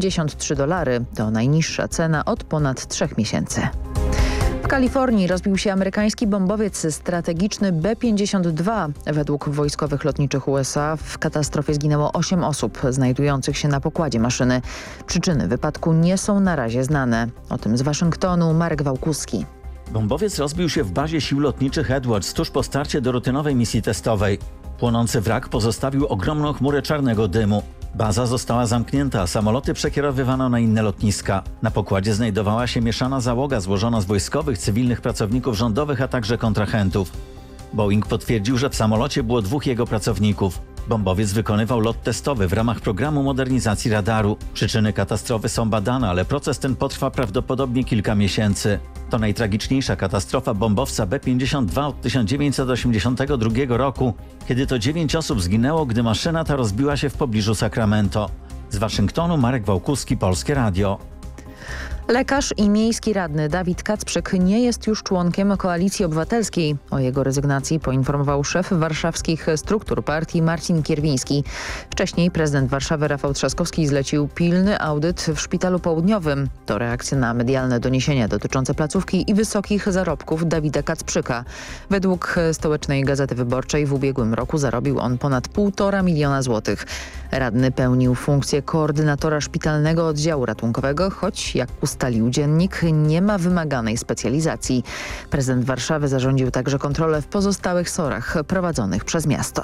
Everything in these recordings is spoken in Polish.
$53. To najniższa cena od ponad 3 miesięcy. W Kalifornii rozbił się amerykański bombowiec strategiczny B-52. Według wojskowych lotniczych USA w katastrofie zginęło 8 osób znajdujących się na pokładzie maszyny. Przyczyny wypadku nie są na razie znane. O tym z Waszyngtonu Marek Wałkuski. Bombowiec rozbił się w bazie sił lotniczych Edwards tuż po starcie do rutynowej misji testowej. Płonący wrak pozostawił ogromną chmurę czarnego dymu. Baza została zamknięta, a samoloty przekierowywano na inne lotniska. Na pokładzie znajdowała się mieszana załoga złożona z wojskowych, cywilnych pracowników rządowych, a także kontrahentów. Boeing potwierdził, że w samolocie było 2 jego pracowników. Bombowiec wykonywał lot testowy w ramach programu modernizacji radaru. Przyczyny katastrofy są badane, ale proces ten potrwa prawdopodobnie kilka miesięcy. To najtragiczniejsza katastrofa bombowca B-52 od 1982 roku, kiedy to 9 osób zginęło, gdy maszyna ta rozbiła się w pobliżu Sacramento. Z Waszyngtonu Marek Wałkuski, Polskie Radio. Lekarz i miejski radny Dawid Kacprzyk nie jest już członkiem Koalicji Obywatelskiej. O jego rezygnacji poinformował szef warszawskich struktur partii Marcin Kierwiński. Wcześniej prezydent Warszawy Rafał Trzaskowski zlecił pilny audyt w Szpitalu Południowym. To reakcja na medialne doniesienia dotyczące placówki i wysokich zarobków Dawida Kacprzyka. Według Stołecznej Gazety Wyborczej w ubiegłym roku zarobił on ponad 1,5 miliona złotych. Radny pełnił funkcję koordynatora szpitalnego oddziału ratunkowego, choć jak ustalił dziennik, nie ma wymaganej specjalizacji. Prezydent Warszawy zarządził także kontrolę w pozostałych SOR-ach prowadzonych przez miasto.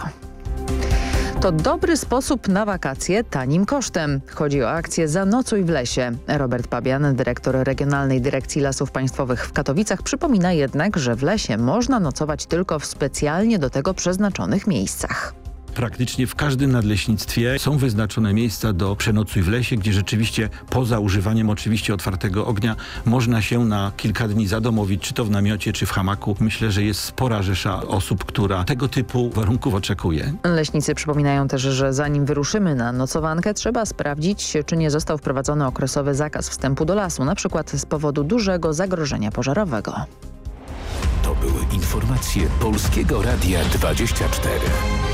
To dobry sposób na wakacje tanim kosztem. Chodzi o akcję Zanocuj w lesie. Robert Pabian, dyrektor Regionalnej Dyrekcji Lasów Państwowych w Katowicach, przypomina jednak, że w lesie można nocować tylko w specjalnie do tego przeznaczonych miejscach. Praktycznie w każdym nadleśnictwie są wyznaczone miejsca do przenocuj w lesie, gdzie rzeczywiście poza używaniem oczywiście otwartego ognia można się na kilka dni zadomowić, czy to w namiocie, czy w hamaku. Myślę, że jest spora rzesza osób, która tego typu warunków oczekuje. Leśnicy przypominają też, że zanim wyruszymy na nocowankę, trzeba sprawdzić, czy nie został wprowadzony okresowy zakaz wstępu do lasu, na przykład z powodu dużego zagrożenia pożarowego. To były informacje Polskiego Radia 24.